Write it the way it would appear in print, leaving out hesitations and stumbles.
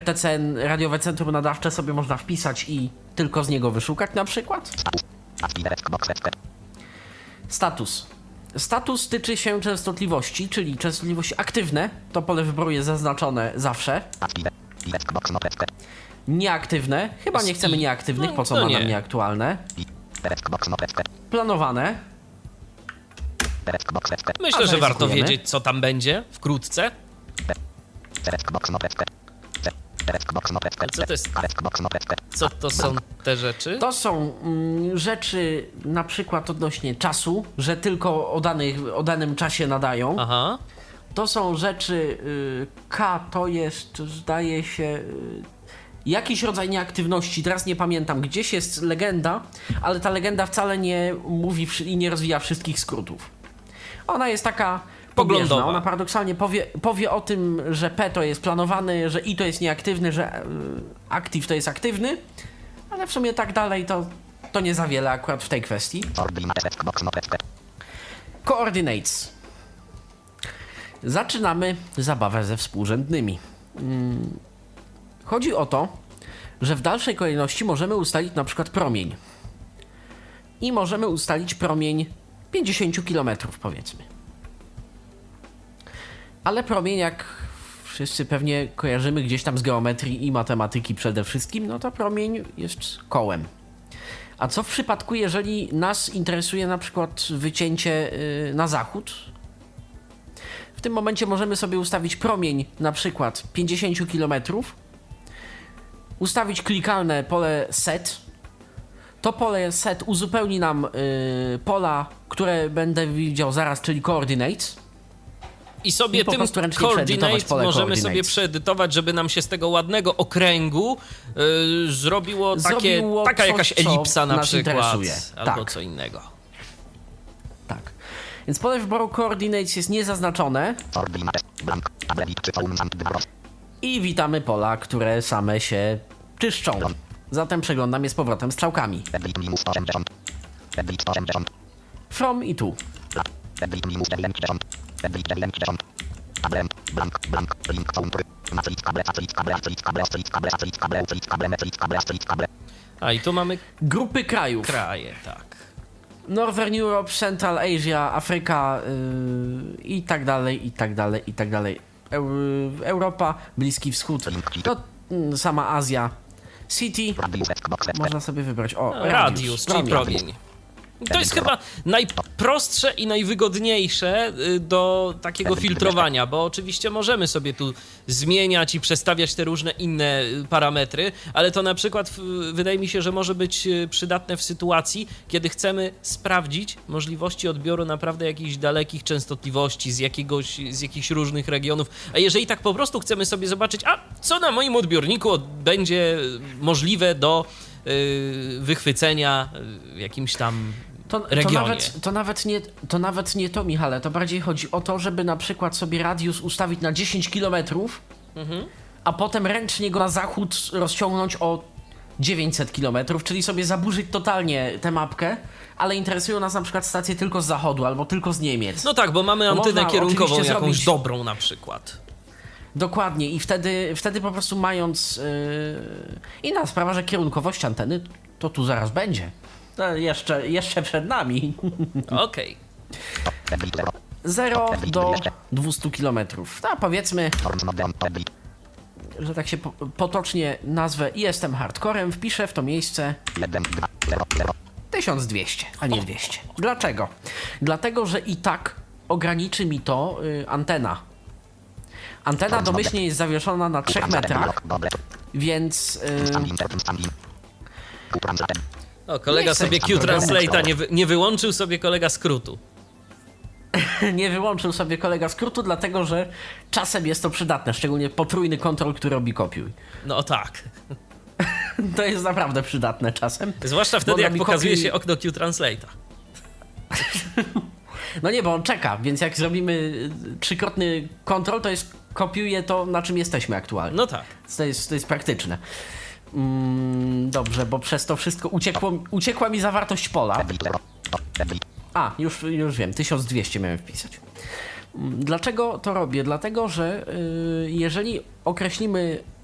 RTC, radiowe centrum nadawcze, sobie można wpisać i tylko z niego wyszukać na przykład. Status. Status tyczy się częstotliwości, czyli częstotliwości aktywne, to pole wyboru jest zaznaczone zawsze. Nieaktywne, chyba nie chcemy nieaktywnych, po co ma nam nieaktualne. Planowane. Myślę, że warto wiedzieć, co tam będzie wkrótce. Co to jest? Co to są te rzeczy? To są rzeczy na przykład odnośnie czasu, że tylko o danym czasie nadają. Aha. To są rzeczy K, to jest, zdaje się, jakiś rodzaj nieaktywności, teraz nie pamiętam, gdzieś jest legenda, ale ta legenda wcale nie mówi i nie rozwija wszystkich skrótów. Ona jest taka poglądowa. Ona paradoksalnie powie o tym, że P to jest planowany, że I to jest nieaktywny, że active to jest aktywny, ale w sumie tak dalej to nie za wiele akurat w tej kwestii. Coordinates. Zaczynamy zabawę ze współrzędnymi. Chodzi o to, że w dalszej kolejności możemy ustalić na przykład promień. I możemy ustalić promień 50 km, powiedzmy. Ale promień, jak wszyscy pewnie kojarzymy gdzieś tam z geometrii i matematyki przede wszystkim, no to promień jest kołem. A co w przypadku, jeżeli nas interesuje na przykład wycięcie na zachód? W tym momencie możemy sobie ustawić promień na przykład 50 km, ustawić klikalne pole set. To pole set uzupełni nam pola, które będę widział zaraz, czyli coordinates. I sobie tym coordinate możemy sobie przeedytować, żeby nam się z tego ładnego okręgu zrobiło taka jakaś elipsa na przykład, albo co innego. Tak. Więc pole wyboru coordinates jest niezaznaczone. I witamy pola, które same się czyszczą. Zatem przeglądam je z powrotem strzałkami. From i tu. A i tu mamy grupy krajów. Kraje, tak. Northern Europe, Central Asia, Afryka i tak dalej, i tak dalej, i tak dalej. Europa, Bliski Wschód, to sama Azja. City, można sobie wybrać. Radius, czyli promień. To jest chyba najprostsze i najwygodniejsze do takiego filtrowania, bo oczywiście możemy sobie tu zmieniać i przestawiać te różne inne parametry, ale to na przykład wydaje mi się, że może być przydatne w sytuacji, kiedy chcemy sprawdzić możliwości odbioru naprawdę jakichś dalekich częstotliwości z jakichś różnych regionów. A jeżeli tak po prostu chcemy sobie zobaczyć, co na moim odbiorniku będzie możliwe do wychwycenia w jakimś tam regionie. To nawet nie to, Michale, to bardziej chodzi o to, żeby na przykład sobie radius ustawić na 10 km, a potem ręcznie go na zachód rozciągnąć o 900 km, czyli sobie zaburzyć totalnie tę mapkę, ale interesują nas na przykład stacje tylko z zachodu albo tylko z Niemiec. No tak, bo mamy antynę kierunkową jakąś dobrą na przykład. Dokładnie i wtedy po prostu mając inna sprawa, że kierunkowość anteny to tu zaraz będzie. To jeszcze przed nami. Okej. 0 do 200 km. No powiedzmy, że tak się potocznie nazwę jestem hardcorem, wpiszę w to miejsce 1200, a nie 200. Dlaczego? Dlatego, że i tak ograniczy mi to antena. Antena domyślnie jest zawieszona na 3 metrach, więc... kolega sobie Q-Translate'a nie wyłączył sobie kolega skrótu. Nie wyłączył sobie kolega skrótu, dlatego że czasem jest to przydatne, szczególnie potrójny kontrol, który robi kopiuj. No tak. To jest naprawdę przydatne czasem. Zwłaszcza wtedy, jak pokazuje się okno Q-Translate'a. No nie, bo on czeka, więc jak zrobimy trzykrotny kontrol, to jest kopiuje to, na czym jesteśmy aktualnie. No tak. To jest praktyczne. Dobrze, bo przez to wszystko uciekła mi zawartość pola. Już wiem, 1200 miałem wpisać. Dlaczego to robię? Dlatego, że jeżeli określimy